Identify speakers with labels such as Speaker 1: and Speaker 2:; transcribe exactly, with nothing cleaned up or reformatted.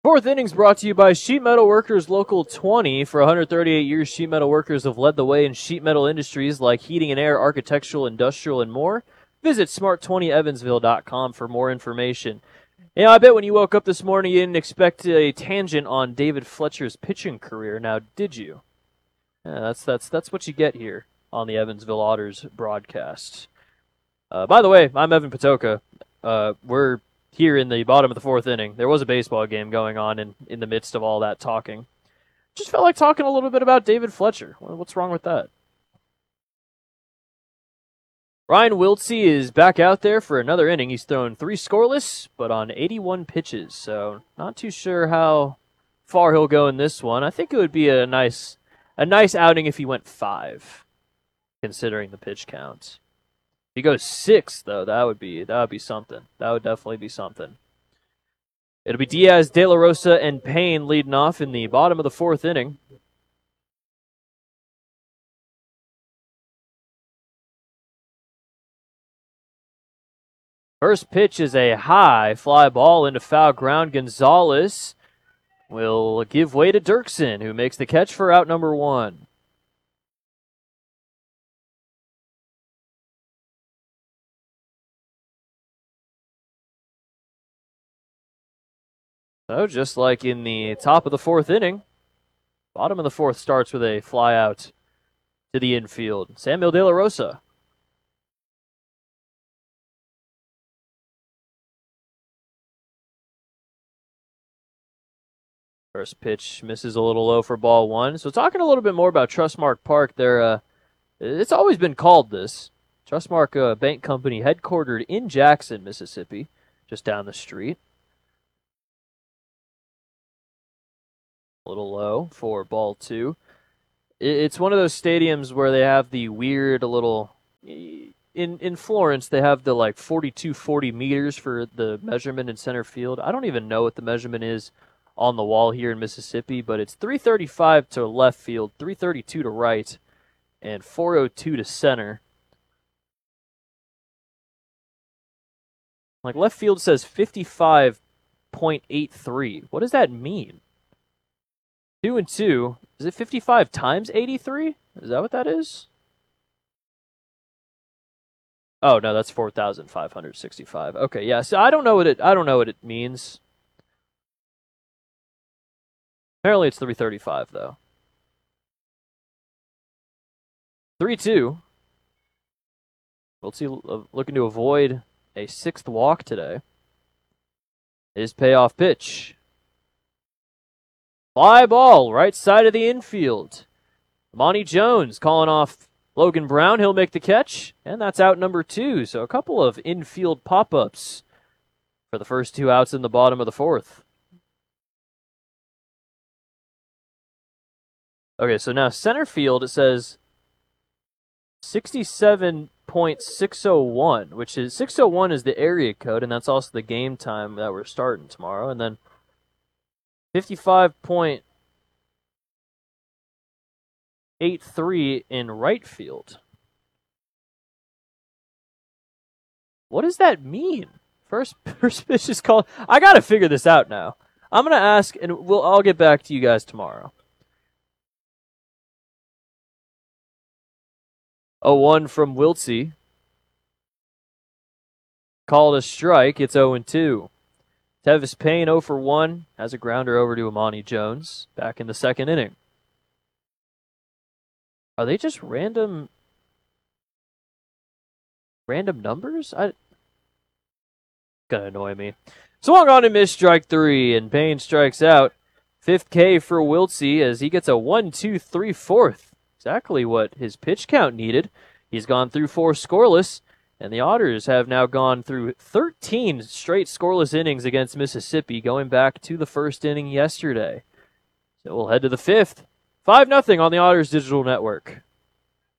Speaker 1: Fourth innings brought to you by Sheet Metal Workers Local twenty. For one hundred thirty-eight years, sheet metal workers have led the way in sheet metal industries like heating and air, architectural, industrial, and more. Visit smart twenty evansville dot com for more information. You know, I bet when you woke up this morning, you didn't expect a tangent on David Fletcher's pitching career. Now, did you? Yeah, that's that's that's what you get here on the Evansville Otters broadcast. Uh, by the way, I'm Evan Patoka. Uh, we're here in the bottom of the fourth inning. There was a baseball game going on in, in the midst of all that talking. Just felt like talking a little bit about David Fletcher. What's wrong with that? Ryan Wiltse is back out there for another inning. He's thrown three scoreless, but on eighty-one pitches, so not too sure how far he'll go in this one. I think it would be a nice a nice outing if he went five, considering the pitch count. If he goes six, though, that would be that would be something. That would definitely be something. It'll be Diaz, De La Rosa, and Payne leading off in the bottom of the fourth inning. First pitch is a high fly ball into foul ground. Gonzalez will give way to Dirksen, who makes the catch for out number one. So just like in the top of the fourth inning, bottom of the fourth starts with a fly out to the infield. Samuel De La Rosa. First pitch misses a little low for ball one. So talking a little bit more about Trustmark Park, there, uh, it's always been called this. Trustmark uh, Bank Company, headquartered in Jackson, Mississippi, just down the street. A little low for ball two. It's one of those stadiums where they have the weird little... In in Florence, they have the like forty-two forty meters for the measurement in center field. I don't even know what the measurement is on the wall here in Mississippi, but it's three thirty-five to left field, three thirty-two to right, and four oh two to center. Like left field says fifty-five point eight three. What does that mean? Two and two. Is it fifty-five times eighty-three? Is that what that is? Oh no, that's four thousand five hundred sixty-five. Okay, yeah. So I don't know what it. I don't know what it means. Apparently, it's three thirty-five though. three two. Let's see. Looking to avoid a sixth walk today. His payoff pitch. Fly ball, right side of the infield. Monty Jones calling off Logan Brown. He'll make the catch, and that's out number two. So a couple of infield pop-ups for the first two outs in the bottom of the fourth. Okay, so now center field, it says sixty-seven point six oh one, which is six oh one is the area code, and that's also the game time that we're starting tomorrow. And then fifty-five point eight three in right field. What does that mean? First, first pitch is called. I gotta figure this out now. I'm gonna ask, and we'll. I'll get back to you guys tomorrow. oh one from Wiltse. Called a strike. It's oh and two. Tevis Payne oh for one, has a grounder over to Amani Jones back in the second inning. Are they just random random numbers? I gonna annoy me. Swung on and missed strike three, and Payne strikes out. Fifth K for Wiltse as he gets a one, two, three, fourth. Exactly what his pitch count needed. He's gone through four scoreless. And the Otters have now gone through thirteen straight scoreless innings against Mississippi, going back to the first inning yesterday. So we'll head to the fifth. five nothing on the Otters Digital Network.